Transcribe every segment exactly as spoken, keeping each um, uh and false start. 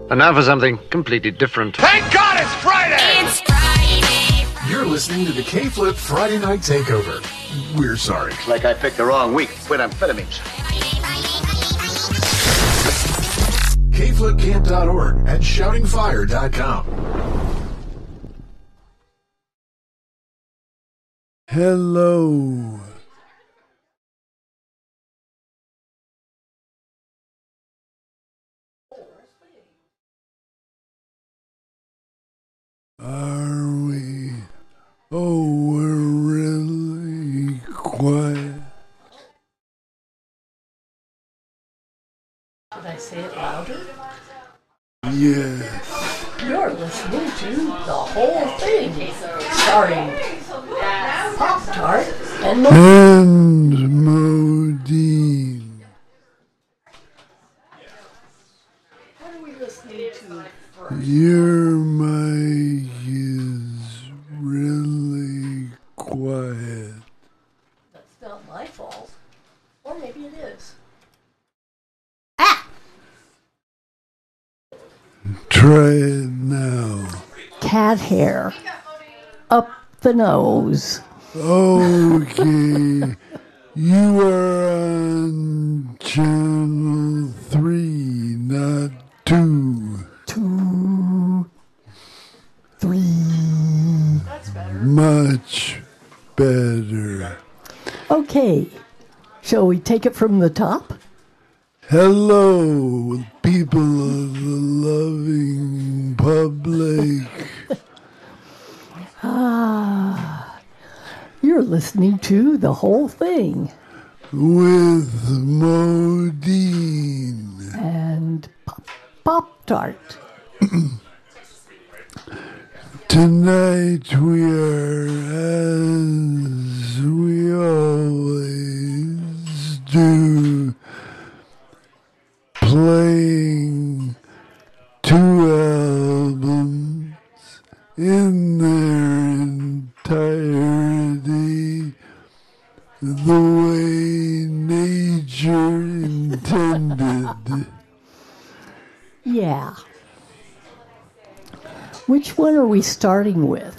And now for something completely different. Thank God it's Friday! It's Friday. You're listening to the K-Flip Friday Night Takeover. We're sorry. Like I picked the wrong week with amphetamines. K flip camp dot org and shouting fire dot com. Hello. Are we? Oh, we're really quiet. Should I say it louder? Yes. You're listening to the whole thing, starring Pop-Tart and Mo- And Modine. What are we listening to first? Your mic is really quiet. That's not my fault. Or maybe it is. Try it now. Cat hair. Up the nose. Okay. You are on channel three, not two. Two. Three. Much better. Okay. Shall we take it from the top? Hello, people of the loving public. Ah. You're listening to the whole thing. With Modine. And Pop- Pop-Tart. Tonight we are, as we always do, playing two albums in their entirety, the way nature intended. Yeah. Which one are we starting with?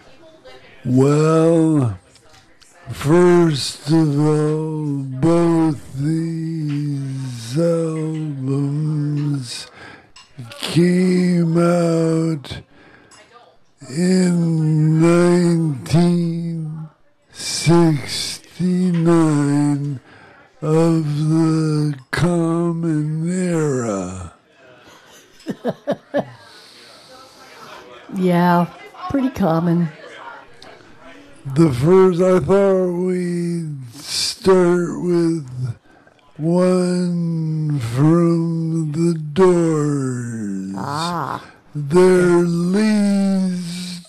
Well, first of all, both these albums came out in nineteen sixty-nine of the Common Era. Yeah, pretty common. The first, I thought we'd start with one from the Doors. Ah. Their lead